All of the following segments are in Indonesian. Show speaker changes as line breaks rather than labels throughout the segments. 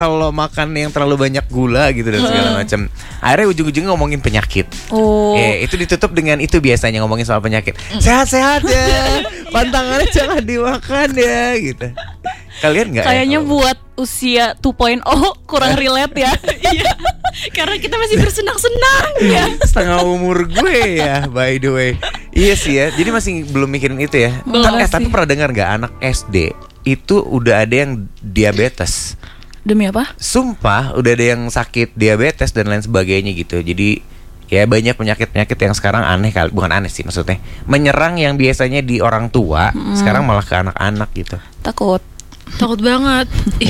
kalau makan yang terlalu banyak gula gitu dan segala macam. Akhirnya ujung-ujungnya ngomongin penyakit. Itu ditutup dengan itu biasanya ngomongin soal penyakit. Sehat-sehat ya. Pantangannya jangan dimakan ya gitu. Kalian nggak?
Kayaknya buat usia 2.0 kurang relate ya.
Iya. Karena kita masih bersenang-senang ya.
Setengah umur gue ya, by the way. Iya sih ya. Jadi masih belum mikirin itu ya. Tapi pernah dengar nggak anak SD itu udah ada yang diabetes?
Demi apa?
Sumpah, udah ada yang sakit diabetes dan lain sebagainya gitu. Jadi ya banyak penyakit-penyakit yang sekarang aneh kali, bukan aneh sih maksudnya, menyerang yang biasanya di orang tua, sekarang malah ke anak-anak gitu.
Takut
banget.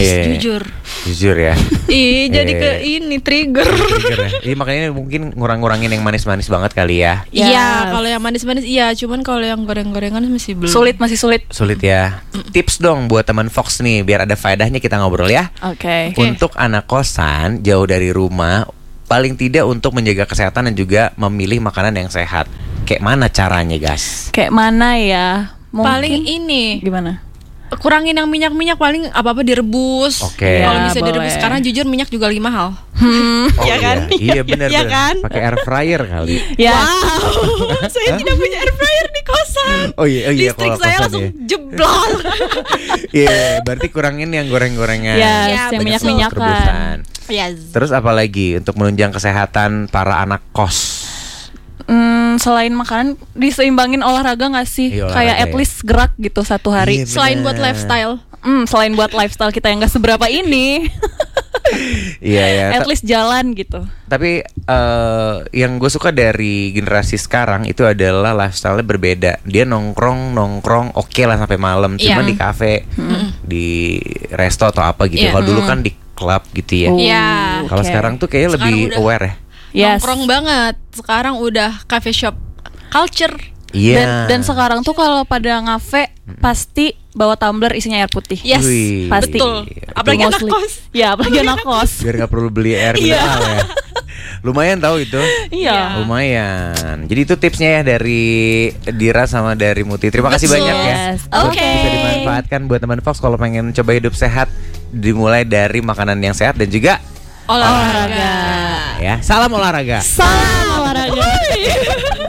Jujur ya.
Jadi ke ini trigger
ya. Iya makanya mungkin ngurangin yang manis-manis banget kali ya.
Iya, kalau yang manis-manis iya, cuman kalau yang goreng-gorengan masih belum.
Masih sulit.
Sulit ya. Tips dong buat teman Fox nih biar ada faedahnya kita ngobrol ya.
Oke.
Untuk anak kosan jauh dari rumah, paling tidak untuk menjaga kesehatan dan juga memilih makanan yang sehat. Kayak mana caranya, guys?
Kayak mana ya? Mungkin
paling ini
gimana?
Kurangin yang minyak-minyak, paling apa-apa direbus.
Oke.
Kalau bisa
boleh.
direbus, karena jujur minyak juga lagi mahal.
Iya
kan?
Iya benar.
Iya kan?
Pakai air fryer kali.
Ya.
Wow, saya tidak punya air fryer di kosan.
Oh iya
Listrik
kalau
saya
kosan
langsung
ya.
jeblok.
Iya, berarti kurangin yang goreng-gorengan.
Yes, yang
Banyak
minyak-minyakan.
rebusan.
Yes.
Terus apa lagi untuk menunjang kesehatan para anak kos?
Selain makanan diseimbangin olahraga nggak sih?
Iya,
Kayak
olahraga
at least gerak gitu satu hari.
Iya,
Selain
bener.
buat lifestyle.
Selain buat lifestyle kita yang nggak seberapa ini.
Iya ya.
At least jalan gitu.
Tapi yang gue suka dari generasi sekarang itu adalah lifestyle-nya berbeda. Dia nongkrong oke lah sampai malam, cuma
Iya.
di kafe, di resto atau apa gitu.
Iya.
Kalau dulu kan di klub gitu ya.
Iya.
Kalau
Oke.
sekarang tuh kayaknya
Sekarang
lebih
udah-
aware ya.
Yes.
Nongkrong banget. Sekarang udah cafe shop culture.
Iya.
Dan sekarang tuh kalau pada ngafe pasti bawa tumbler isinya air putih.
Yes.
Wih.
Pasti.
Betul. Apalagi anak
Mostly.
kos.
Ya, apalagi anak kos.
Biar nggak perlu beli air
Iya.
mineral ya. Lumayan tahu itu.
Iya.
Lumayan. Jadi itu tipsnya ya dari Dira sama dari Muti. Terima kasih
Betul.
banyak ya.
Yes.
Terus
Oke.
bisa dimanfaatkan buat teman Fox kalau pengen coba hidup sehat, dimulai dari makanan yang sehat dan juga
Olahraga.
ya. Salam olahraga.
Salam olahraga.